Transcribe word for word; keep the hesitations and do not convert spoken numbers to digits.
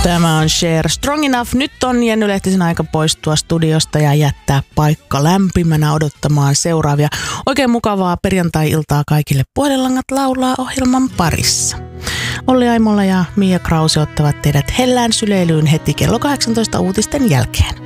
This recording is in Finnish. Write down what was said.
Tämä on Cher, Strong Enough. Nyt on Jenny Lehtisen aika poistua studiosta ja jättää paikka lämpimänä odottamaan seuraavia. Oikein mukavaa perjantai-iltaa kaikille. Puhelinlangat laulaa ohjelman parissa. Olli Aimola ja Mia Krause ottavat teidät hellään syleilyyn heti kello kahdeksantoista uutisten jälkeen.